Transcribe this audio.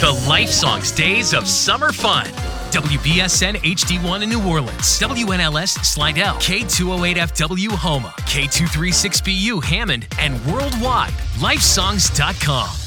The Life Songs Days of Summer Fun. WBSN HD1 in New Orleans, WNLS Slidell, K208FW Houma, K236BU Hammond, and worldwide, lifesongs.com.